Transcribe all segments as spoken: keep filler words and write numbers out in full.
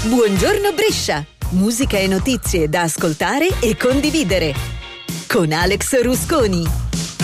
Buongiorno Brescia, musica e notizie da ascoltare e condividere con Alex Rusconi.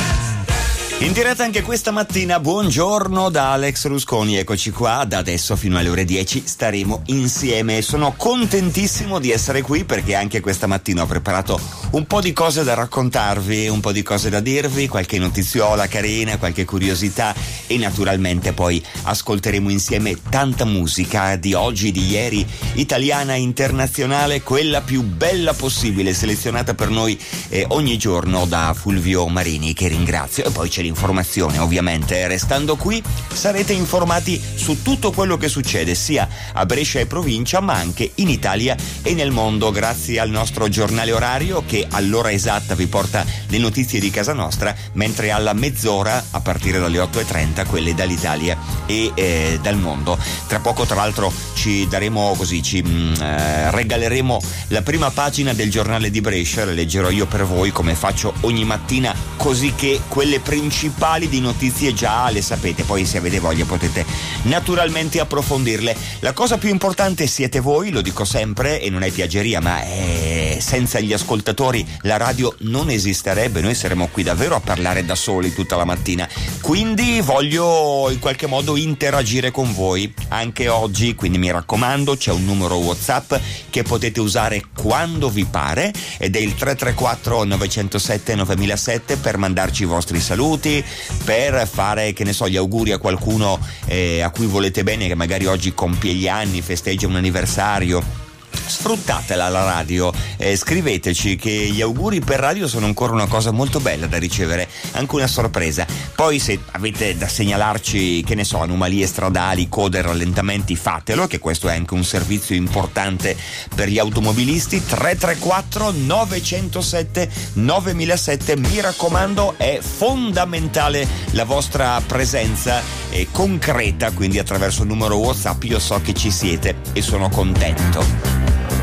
In diretta anche questa mattina, buongiorno da Alex Rusconi, eccoci qua, da adesso fino alle ore dieci staremo insieme. Sono contentissimo di essere qui perché anche questa mattina ho preparato un po' di cose da raccontarvi, un po' di cose da dirvi, qualche notiziola carina, qualche curiosità e naturalmente poi ascolteremo insieme tanta musica di oggi, di ieri, italiana, internazionale, quella più bella possibile, selezionata per noi eh, ogni giorno da Fulvio Marini, che ringrazio, e poi c'è informazione ovviamente. Restando qui sarete informati su tutto quello che succede sia a Brescia e provincia ma anche in Italia e nel mondo grazie al nostro giornale orario che all'ora esatta vi porta le notizie di casa nostra, mentre alla mezz'ora a partire dalle otto e trenta quelle dall'Italia e eh, dal mondo. Tra poco tra l'altro ci daremo così ci mh, eh, regaleremo la prima pagina del giornale di Brescia, la leggerò io per voi come faccio ogni mattina, così che quelle principali di notizie già le sapete, poi se avete voglia potete naturalmente approfondirle. La cosa più importante siete voi, lo dico sempre e non è piaggeria, ma è... senza gli ascoltatori la radio non esisterebbe, noi saremmo qui davvero a parlare da soli tutta la mattina, quindi voglio in qualche modo interagire con voi anche oggi, quindi mi raccomando c'è un numero WhatsApp che potete usare quando vi pare ed è il tre tre quattro nove zero sette nove zero zero sette per mandarci i vostri saluti, per fare, che ne so, gli auguri a qualcuno eh, a cui volete bene, che magari oggi compie gli anni, festeggia un anniversario. Sfruttatela la radio, eh, scriveteci che gli auguri per radio sono ancora una cosa molto bella da ricevere, anche una sorpresa. Poi se avete da segnalarci, che ne so, anomalie stradali, code, rallentamenti, fatelo, che questo è anche un servizio importante per gli automobilisti. Tre tre quattro nove zero sette nove zero zero sette, mi raccomando, è fondamentale la vostra presenza eh, concreta, quindi attraverso il numero WhatsApp io so che ci siete e sono contento.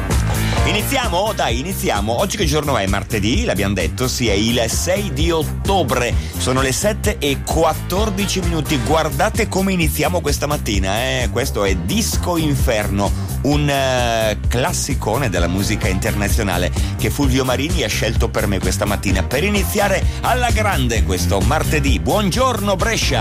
Iniziamo? Dai, iniziamo. Oggi che giorno è? Martedì, l'abbiamo detto, sì, è il sei di ottobre. Sono le sette e quattordici minuti. Guardate come iniziamo questa mattina, eh? Questo è Disco Inferno, un uh, classicone della musica internazionale che Fulvio Marini ha scelto per me questa mattina per iniziare alla grande questo martedì. Buongiorno Brescia!